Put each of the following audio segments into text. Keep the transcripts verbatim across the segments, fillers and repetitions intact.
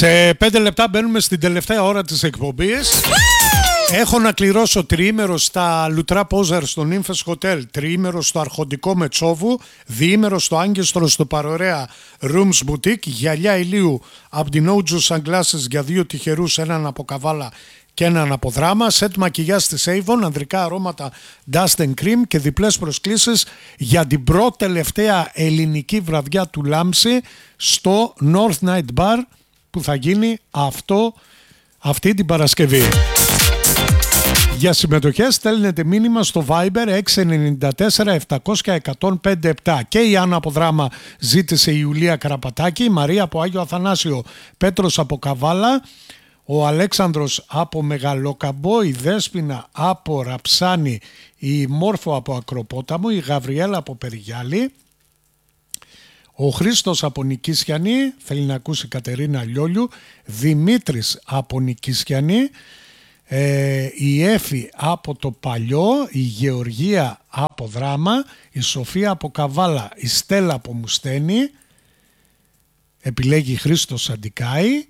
Σε πέντε λεπτά μπαίνουμε στην τελευταία ώρα της εκπομπής. Έχω να κληρώσω τριήμερο στα Λουτρά Πόζαρ στο Νύμφες Hotel, τριήμερο στο Αρχοντικό Μετσόβου, διήμερο στο Άγγεστρο στο Παρωρέα Rooms Boutique, γυαλιά ηλίου από την Ojo Sunglasses για δύο τυχερούς, έναν από Καβάλα και έναν από Δράμα, σετ μακιγιάζ της Avon, ανδρικά αρώματα Dust and Cream και διπλές προσκλήσεις για την πρώτη τελευταία ελληνική βραδιά του Λάμψη στο North Night Bar που θα γίνει αυτό, αυτή την Παρασκευή. Για συμμετοχές στέλνετε μήνυμα στο Viber έξι εννιά τέσσερα επτακόσια εκατόν πέντε επτά. Και η Άννα από Δράμα ζήτησε η Ιουλία Καραπατάκη, η Μαρία από Άγιο Αθανάσιο, Πέτρος από Καβάλα, ο Αλέξανδρος από Μεγαλόκαμπο, η Δέσποινα από Ραψάνη, η Μόρφο από Ακροπόταμο, η Γαβριέλα από Περιγιάλη, ο Χρήστος από Νικήσιανη, θέλει να ακούσει Κατερίνα Λιόλιου, Δημήτρης από Νικήσιανη, ε, η Έφη από το Παλιό, η Γεωργία από Δράμα, η Σοφία από Καβάλα, η Στέλλα από Μουστένη, επιλέγει Χρήστος Αντικάη,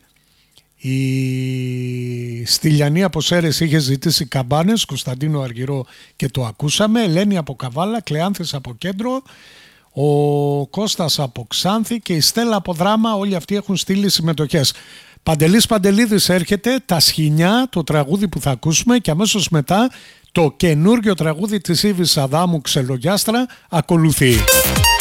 η Στυλιανή από Σέρες είχε ζητήσει καμπάνες, Κωνσταντίνο Αργυρό και το ακούσαμε, Ελένη από Καβάλα, Κλεάνθης από Κέντρο, ο Κώστας από Ξάνθη και η Στέλλα από Δράμα, όλοι αυτοί έχουν στείλει συμμετοχές. Παντελής Παντελίδης έρχεται, τα Σχοινιά, το τραγούδι που θα ακούσουμε, και αμέσως μετά το καινούργιο τραγούδι της Ήβης Αδάμου, Ξελογιάστρα, ακολουθεί.